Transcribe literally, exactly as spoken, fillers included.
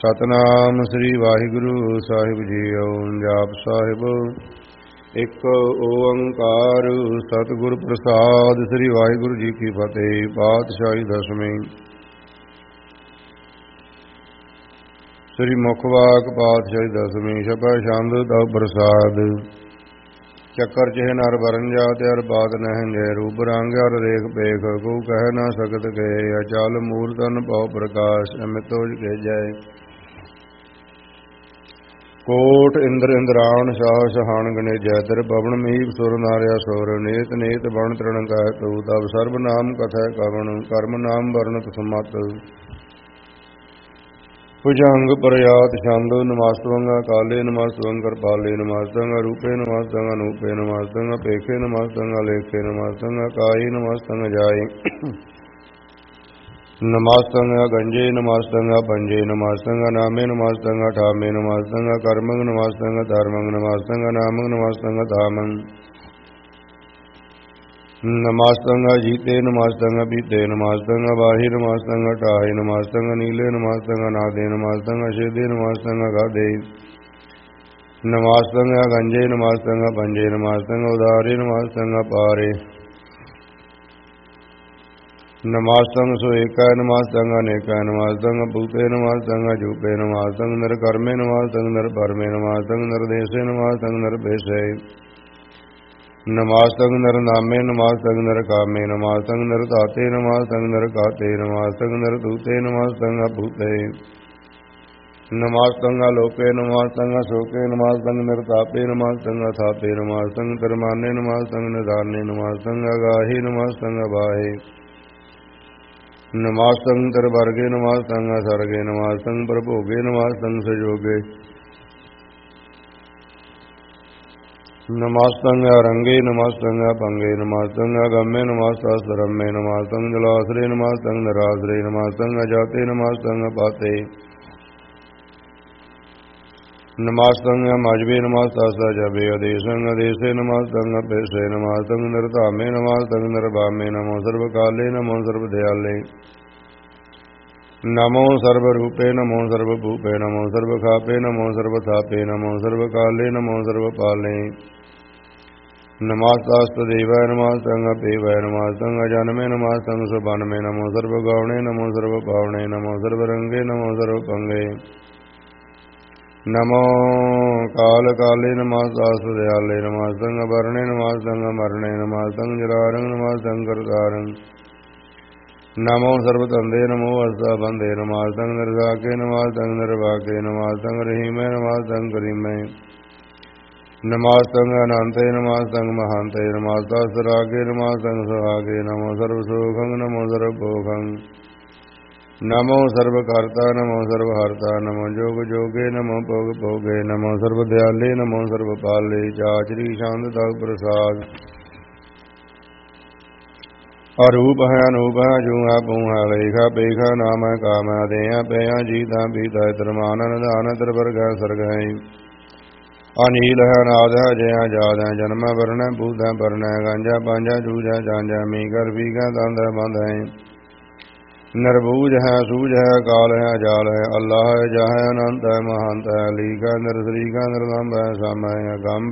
ਸਤਨਾਮ ਸ੍ਰੀ ਵਾਹਿਗੁਰੂ ਸਾਹਿਬ JIO. ਜਾਪ ਸਾਹਿਬ। ਇੱਕ ਓੰਕਾਰ ਸਤਿਗੁਰ ਪ੍ਰਸਾਦ। ਸ੍ਰੀ ਵਾਹਿਗੁਰੂ ਜੀ ਕੀ ਫਤਿਹ। ਪਾਤਸ਼ਾਹੀ ਦਸਵੀਂ। ਸ੍ਰੀ ਮੁਖਵਾਕ ਪਾਤਸ਼ਾਹੀ ਦਸਵੀਂ। ਛਪੈ ਛੰਦ ਤਉ ਪ੍ਰਸਾਦ। ਚੱਕਰ ਚਿਹ ਨਰ ਵਰਨ ਜਾਤਿ ਅਰ ਬਾਤ ਨਹਿ ਜੈ। ਰੂਪ ਰੰਗ ਅਰ ਰੇਖ ਪੇਖ ਕੋ ਕਹਿ ਨਾ ਸਕਤ ਕਹੇ। ਅਚਲ ਮੂਰਤਨ ਭਉ ਪ੍ਰਕਾਸ਼ ਅਮਿਤੋਜ ਕੇ ਜੈ। ਕੋਟ ਇੰਦਰ ਇੰਦਰਾਣ ਸ਼ਾਹ ਸ਼ਹਾਨ ਗਣੇਜੈ। ਦਰ ਪਵਨ ਮੀਪ ਸੁਰ ਨਾਰਿਆ ਸੁਰ। ਨੇਤ ਨੇਤ ਬਣ ਤ੍ਰਿਣ ਕਹਿ ਤੂ। ਤਬ ਸਰਬ ਨਾਮ ਕਥੈ ਕਵਣ। ਕਰਮ ਨਾਮ ਵਰਣਤ ਸਮਤ। ਭੁਜੰਗ ਪ੍ਰਯਾਤ ਛੰਦ। ਨਮਸਤਵੰਗਾ ਕਾਲੇ ਨਮਸਤਵੰਗ ਕਿਰਪਾਲੇ। ਨਮਸਤੰਗਾ ਰੂਪੇ ਨਮਸਤੰਗਾ ਅਨੂਪੇ। ਨਮਸਤੰਗਾ ਪੇਖੇ ਨਮਸਤੰਗਾ ਲੇਖੇ। ਨਮਸਤੰਗਾ ਕਾਈ ਨਮਸਤੰਗਾ ਜਾਏ। ਨਮਸਤੰਗਾ ਗੰਜੇ ਨਮਸਤੰਗਾ ਪੰਜੇ। ਨਮਸਤੰਗਾ ਨਾਮੇ ਨਮਸਤੰਗਾ ਠਾਮੇ। ਨਮਸਤੰਗਾ ਕਰਮੰਗ ਨਮਸਤੰਗਾ ਧਰਮੰਗ। ਨਮਸਤੰਗਾ ਨਾਮੰਗ ਨਮਸਤੰਗਾ ਧਾਮੰਗ। ਨਮਸਤੰਗਾ ਜੀਤੇ ਨਮਸਤੰਗਾ ਪੀਤੇ। ਨਮਸਤੰਗਾ ਬਾਹੀ ਨਮਸਤੰਗਾ ਢਾਹੇ। ਨਮਸਤੰਗਾ ਨੀਲੇ ਨਮਸਤੰਗਾ ਨਾਦੇ। ਨਮਸਤੰਗਾ ਛੇਦੇ ਨਮਸਤੰਗਾ ਗਾਦੇ। ਨਮਸਤੰਗਾ ਗੰਜੇ ਨਮਸਤੰਗਾ ਪੰਜੇ। ਨਮਸਤੰਗਾ ਉਦਾਰੇ ਨਮਸਤੰਗਾ ਪਾਰੇ। ਨਮਸਤੰਗ ਸੋ ਏਕੈ। ਨਮਸਤੰਗਾ ਅਨੇਕੈ। ਨਮਸਤੰਗ ਭੂਤੇ ਨਮਸਤੰਗਾ ਜੂਪੇ। ਨਮਸਤੰਗ ਨਿਰ ਕਰਮੇ ਨਮਸਤੰਗ ਨਿਰ ਪਰਮੇ। ਨਮਸਤੰਗ ਨਿਰਦੇਸੇ ਨਮਸਤੰਗ ਨਿਰਭੇਸੇ। ਨਮਸਤੰਗ ਨਿਰ ਨਾਮੇ ਨਮਸਤੰਗ ਨਿਰ ਕਾਮੇ। ਨਮਸਤੰਗ ਨਿਰ ਧਾਤੇ ਨਮਸਤੰਗ ਨਿਰ ਘਾਤੇ। ਨਮਸਤੰਗ ਨਿਰ ਧੂਤੇ ਨਮਸਤੰਗ ਭੂਤੇ। ਨਮਸਤੰਗਾ ਲੋਕੇ ਨਮਸਤੰਗਾ ਸੋਕੇ। ਨਮਸਤੰਗ ਨਿਰ ਤਾਪੇ ਨਮਸਤੰਗਾ ਥਾਪੇ। ਨਮਸਤੰਗ ਧਰਮਾਨੇ ਨਮਸਤੰਗ ਨਿਦਾਨੇ। ਨਮਸਤੰਗ ਅਗਾਹੇ ਨਮਸਤੰਗ ਅਬਾਹੇ। ਨਮਸਤੰਗ ਤਰ ਵਰਗੇ ਨਮਸਤੰਗ ਸਰਗੇ। ਨਮਸਤੰਗ ਪ੍ਰਭੋਗੇ ਨਮਸਤੰਗ ਸਜੋਗੇ। ਨਮਸਤੰਗ ਰੰਗੇ ਨਮਸਤੰਗ ਪੰਗੇ। ਨਮਸਤੰਗ ਗੰਮੇ ਨਮਸਤੰਗ ਰੰਮੇ। ਨਮਸਤੰਗ ਜਲਾਸਰੇ ਨਮਸਤੰਗ ਨਿਰਾਸਰੇ। ਨਮਸਤੰਗ ਜਾਤੇ ਨਮਸਤੰਗ ਪਾਤੇ। ਨਮਸਤੰਗ ਮਜਬੇ ਨਮਸਤੰਗ ਜਬੇ। ਅਦੇਸੰਗ ਅਦੇਸੇ ਨਮਸਤੰਗ ਪੇਸੇ। ਨਮਸਤੰਗ ਨਿਰਧਾਮੇ ਨਮਸਤੰਗ ਨਿਰਭਾਮੇ। ਨਮੋ ਸਰਬ ਕਾਲੇ ਨਮੋ ਸਰਬ ਦਿਆਲੇ। ਨਮੋ ਸਰਬ ਰੂਪੇ ਨਮੋ ਸਰਬ ਭੂਪੇ। ਨਮੋ ਸਰਬ ਖਾਪੇ ਨਮੋ ਸਰਬ ਥਾਪੇ। ਨਮੋ ਸਰਬ ਕਾਲੇ ਨਮੋ ਸਰਬ ਪਾਲੇ। ਨਮਸਤਸਤ ਦੇਵੈ ਨਮਸਤੰਗ ਪੇਵੈ। ਨਮਸਤੰਗ ਜਨਮੇ ਨਮਸਤੰਗ ਸੁਬਨਮੇ। ਨਮੋ ਸਰਬ ਗਾਉਣੇ ਨਮੋ ਸਰਬ ਪਾਉਣੇ। ਨਮੋ ਸਰਬ ਰੰਗੇ ਨਮੋ ਸਰਬ ਪੰਗੇ। ਨਮੋ ਕਾਲ ਕਾਲੇ ਨਮਸਤਸਤ ਦਿਆਲੇ। ਨਮਸਤੰਗ ਵਰਣੇ ਨਮਸਤੰਗ ਮਰਣੇ। ਨਮਸਤੰਗ ਜਰਾਰੰਗ ਨਮਸਤੰਗ ਕਰਤਾਰੰਗ। ਨਮੋ ਸਰਬ ਧੰਦੇ ਨਮੋ ਅਸਾ ਬੰਦੇ। ਨਮਸਤੰਗ ਨਿਰਸਾਕੇ ਨਮਸਤੰਗ ਨਿਰਵਾਕੇ। ਨਮਸਤੰਗ ਰਹੀਮੇ ਨਮਸਤੰਗ ਕਰੀਮੇ। ਨਮਸਤੰਗ ਅਨੰਤੇ ਨਮਸਤੰਗ ਮਹੰਤੇ। ਨਮਸਤਸਤ ਰਾਗੇ ਨਮਸਤੰਗ ਸੁਹਾਗੇ। ਨਮੋ ਸਰਬ ਸੋਖੰਗ ਨਮੋ ਸਰਬ ਭੋਖੰਗ। ਨਮੋ ਸਰਬ ਕਰਤਾ ਨਮੋ ਸਰਬ ਹਰਤਾ। ਨਮੋ ਜੋਗ ਜੋਗੇ ਨਮੋ ਭੋਗ ਭੋਗੇ। ਨਮੋ ਸਰਬ ਦਿਆਲੇ ਨਮੋ ਸਰਬ ਪਾਲੇ। ਚਾਚਰੀ ਛੰਦ ਤਉ ਪ੍ਰਸਾਦ। ਅਰੂਪ ਹੈ ਅਨੂਪ ਹੈ ਜੂ ਹੈ ਪੂ ਹੈ। ਲੇਖਾ ਪੇਖਾ ਨਾਮ ਹੈ ਕਾਮ ਹੈ। ਦੇਹਾਂ ਪਿਆ ਜੀਤਾ ਪੀਤਾ। ਧਰਮਾਨ ਨਿਧਾਨ ਤਰ ਵਰਗੈ ਸਰਗੈ। ਅਨੀਲ ਹੈ ਅਨਾਦ ਹੈ ਜਯਾ ਜਾਦ ਹੈ। ਜਨਮੈ ਵਰਣੈ ਬੂਧੈ ਪਰਣੈ। ਗੰਜਾ ਪਾਂਜਾ ਜੂਝੈ ਜਾਂਜੈ। ਮੀਕਰ ਪੀਕੈ ਦੰਦ ਹੈ ਬੰਧ ਹੈ। ਨਿਰਬੂਜ ਹੈ ਸੂਝ ਹੈ ਕਾਲ ਹੈ ਜਾਲ ਹੈ। ਅੱਲਾ ਹੈ ਜਾ ਹੈ ਅਨੰਤ ਹੈ ਮਹੰਤ ਹੈ। ਲੀਕ ਹੈ ਨਿਰਸਰੀਕ ਹੈ ਨਿਰਲੰਭ ਹੈ। ਸਮ ਹੈ ਅਗੰਭ